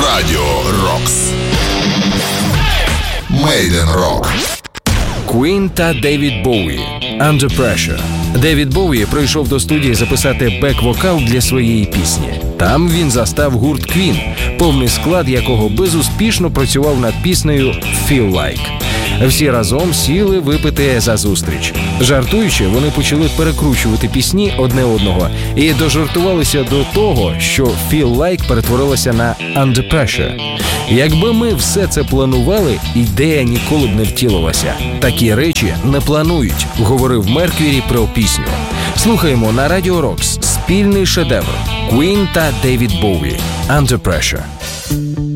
Радіо Рокс. Made in Rock. Queen та Девід Боуї. Under Pressure. Девід Боуї прийшов до студії записати бек-вокал для своєї пісні. Там він застав гурт Queen, повний склад якого безуспішно працював над піснею «Feel Like». Всі разом сіли випити за зустріч. Жартуючи, вони почали перекручувати пісні одне одного і дожартувалися до того, що «Feel Like» перетворилася на «Under Pressure». Якби ми все це планували, ідея ніколи б не втілилася. Такі речі не планують, говорив Меркюрі про пісню. Слухаємо на Радіо Рокс спільний шедевр Queen та Девід Боуї «Under Pressure».